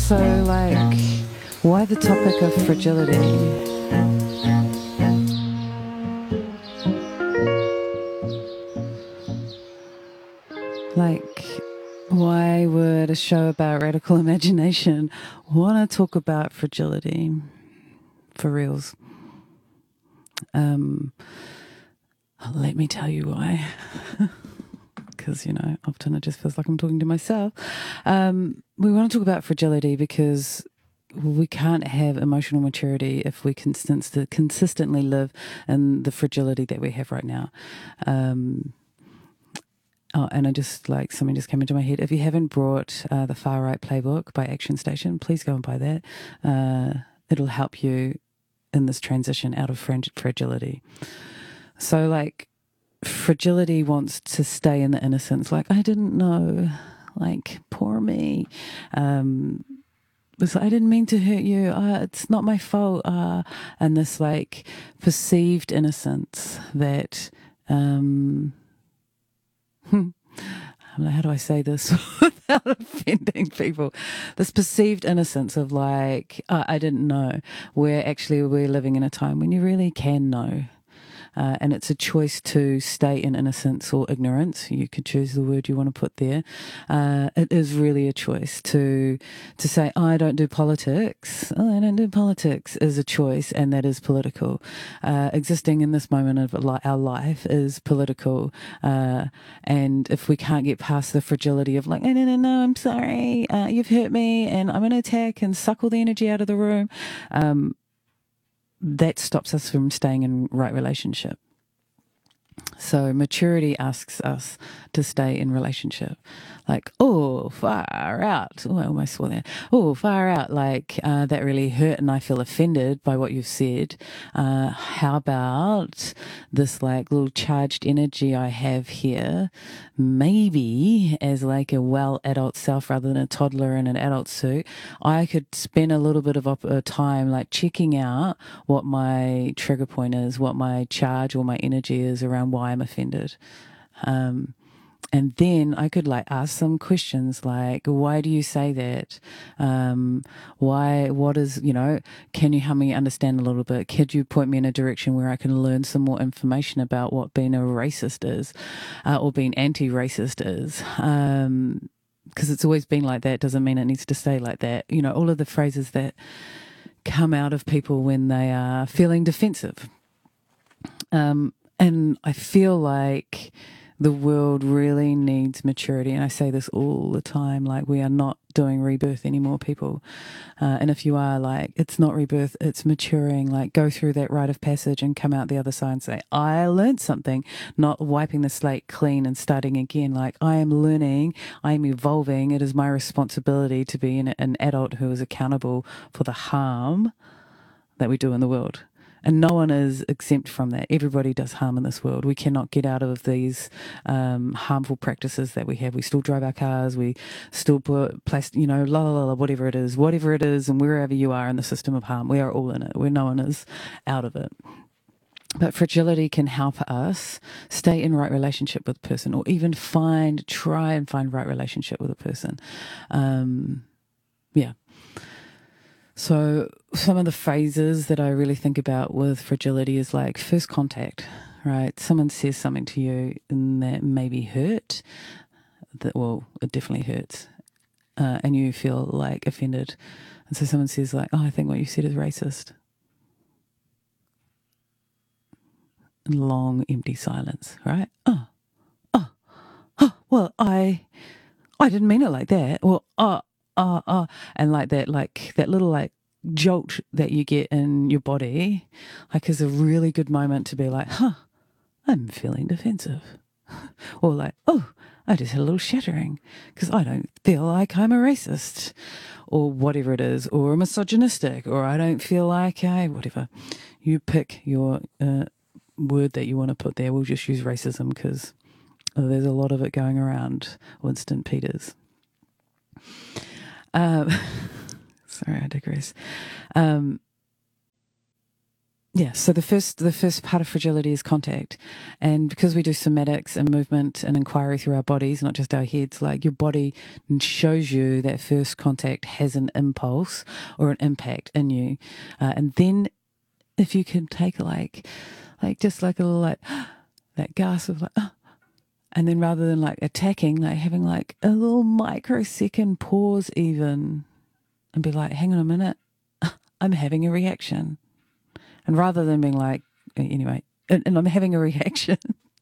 So, like, why the topic of fragility? Like, why would a show about radical imagination want to talk about fragility? For reals. Let me tell you why. Because, often it just feels like I'm talking to myself. We want to talk about fragility because we can't have emotional maturity if we consistently live in the fragility that we have right now. And something just came into my head. If you haven't brought the Far Right Playbook by Action Station, please go and buy that. It'll help you in this transition out of fragility. So, like, fragility wants to stay in the innocence. Like, I didn't know. Like, poor me. I didn't mean to hurt you. It's not my fault. And this, like, perceived innocence that... how do I say this without offending people? This perceived innocence of like, I didn't know, where actually we're living in a time when you really can know. And it's a choice to stay in innocence or ignorance. You could choose the word you want to put there. It is really a choice to say, I don't do politics. I don't do politics is a choice, and that is political. Existing in this moment of our life is political. And if we can't get past the fragility of like, no, I'm sorry, you've hurt me, and I'm going to attack and suck all the energy out of the room, that stops us from staying in right relationship. So maturity asks us to stay in relationship. Like, oh, far out. Oh, I almost swore there. Oh, far out. Like, that really hurt and I feel offended by what you've said. How about this, like, little charged energy I have here? Maybe as like a well adult self rather than a toddler in an adult suit, I could spend a little bit of time like checking out what my trigger point is, what my charge or my energy is around why I'm offended. And then I could like ask some questions like, why do you say that? Can you help me understand a little bit? Could you point me in a direction where I can learn some more information about what being a racist is, or being anti-racist is? Because it's always been like that doesn't mean it needs to stay like that. All of the phrases that come out of people when they are feeling defensive. And I feel like the world really needs maturity. And I say this all the time, like we are not doing rebirth anymore, people. And if you are, like, it's not rebirth, it's maturing. Like, go through that rite of passage and come out the other side and say, I learned something, not wiping the slate clean and starting again. Like, I am learning, I am evolving. It is my responsibility to be an adult who is accountable for the harm that we do in the world. And no one is exempt from that. Everybody does harm in this world. We cannot get out of these harmful practices that we have. We still drive our cars. We still put plastic, whatever it is, and wherever you are in the system of harm, we are all in it. No one is out of it. But fragility can help us stay in right relationship with a person, or even try and find right relationship with a person. So some of the phrases that I really think about with fragility is like first contact, right? Someone says something to you and that maybe hurt. It definitely hurts. And you feel like offended. And so someone says like, I think what you said is racist. Long, empty silence, right? Well, I didn't mean it like that. Well, and like that little like jolt that you get in your body, like is a really good moment to be like, I'm feeling defensive. Or like, I just had a little shattering because I don't feel like I'm a racist, or whatever it is, or a misogynistic, or I don't feel like whatever. You pick your word that you want to put there. We'll just use racism because there's a lot of it going around. Winston Peters. Sorry, I digress. Yeah, so the first part of fragility is contact, and because we do somatics and movement and inquiry through our bodies, not just our heads, like your body shows you that first contact has an impulse or an impact in you, and then if you can take like just like a little like that gasp of like, and then rather than like attacking, like having like a little microsecond pause even, and be like, hang on a minute, I'm having a reaction. And rather than being like, anyway, and I'm having a reaction.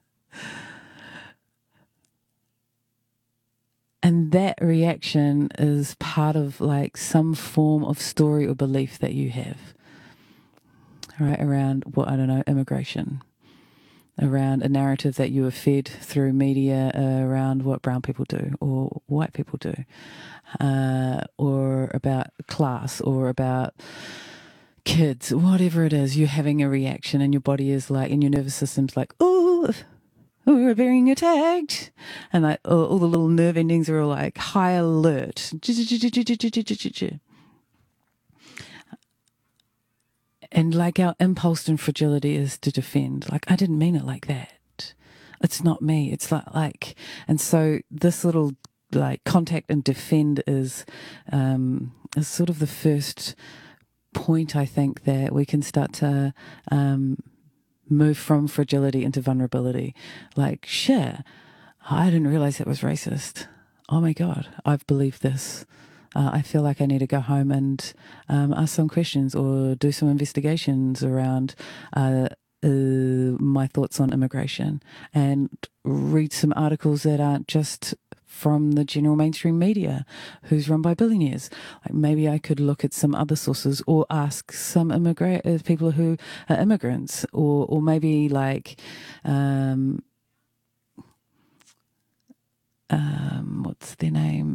And that reaction is part of like some form of story or belief that you have, right? Around what, I don't know, immigration, around a narrative that you were fed through media around what brown people do or white people do, or about class or about kids, whatever it is, you're having a reaction and your body is like, and your nervous system's like, oh, we're being attacked. And like all the little nerve endings are all like high alert. And like our impulse and fragility is to defend. Like, I didn't mean it like that. It's not me. It's like, and so this little like contact and defend is sort of the first point, I think, that we can start to move from fragility into vulnerability. Like, shit, I didn't realize that was racist. Oh my God, I've believed this. I feel like I need to go home and ask some questions or do some investigations around my thoughts on immigration and read some articles that aren't just from the general mainstream media who's run by billionaires. Like maybe I could look at some other sources or ask some people who are immigrants, or maybe like what's their name?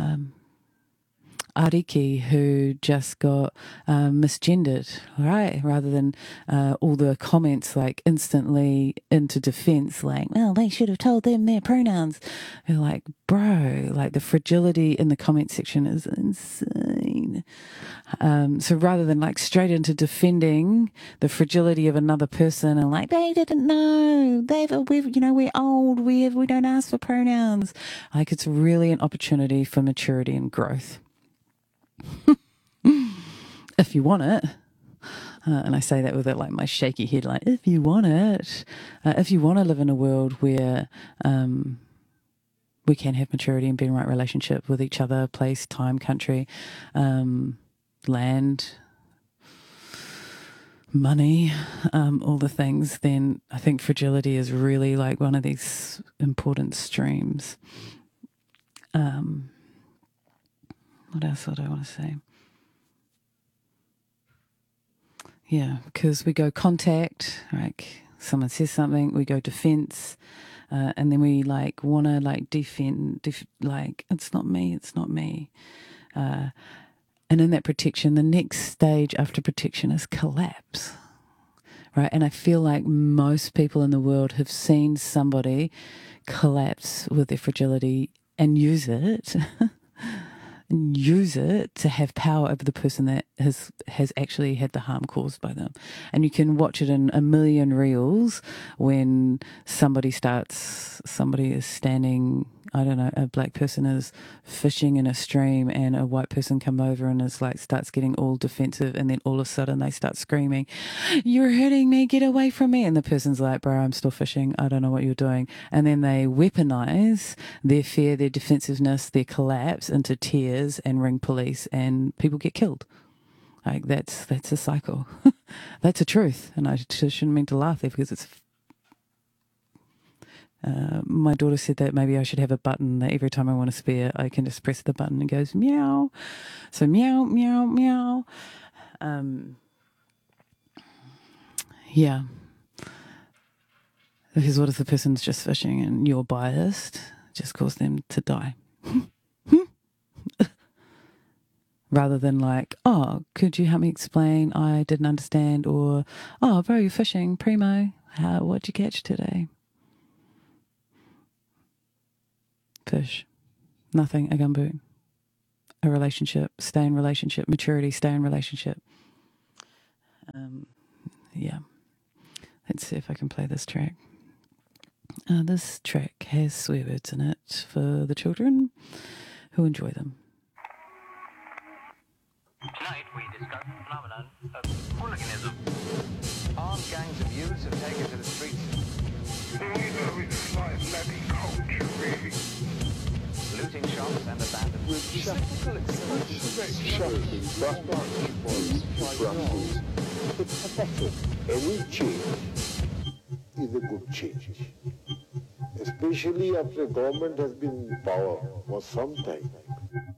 Ariki, who just got misgendered, right? Rather than all the comments like instantly into defense, like, well, they should have told them their pronouns. They're like, bro, like the fragility in the comment section is insane. So rather than like straight into defending the fragility of another person and like, they didn't know, we're old, we don't ask for pronouns. Like, it's really an opportunity for maturity and growth. If you want it, and I say that with it like my shaky head, like if you want it, if you want to live in a world where we can have maturity and be in right relationship with each other, place, time, country, land, money, all the things, then I think fragility is really like one of these important streams. What else would I want to say? Yeah, because we go contact, like someone says something, we go defense, and then we like want to like defend, like it's not me. And in that protection, the next stage after protection is collapse, right? And I feel like most people in the world have seen somebody collapse with their fragility and use it. Use it to have power over the person that has actually had the harm caused by them. And you can watch it in a million reels when somebody is standing, I don't know, a black person is fishing in a stream and a white person come over and is like starts getting all defensive, and then all of a sudden they start screaming, "You're hurting me, get away from me." And the person's like, "Bro, I'm still fishing, I don't know what you're doing." And then they weaponize their fear, their defensiveness, their collapse into tears and ring police, and people get killed. Like that's a cycle. That's a truth, and I shouldn't mean to laugh there because it's. My daughter said that maybe I should have a button that every time I want to spear, I can just press the button and it goes meow. So meow, meow, meow. Yeah. Because what if the person's just fishing and you're biased? Just cause them to die. Rather than like, oh, could you help me explain? I didn't understand. Or, oh, bro, you're fishing. Primo. What'd you catch today? Fish. Nothing. A gumboot. A relationship. Stay in relationship. Maturity. Stay in relationship. yeah. Let's see if I can play this track. This track has swear words in it for the children who enjoy them. Tonight we discuss the phenomenon of hooliganism. Armed gangs of youths have taken to the streets. All you know is like bloody culture, really. Looting shops and abandoned. With shocking it's pathetic. Any change is a good change. Especially after the government has been in power for some time.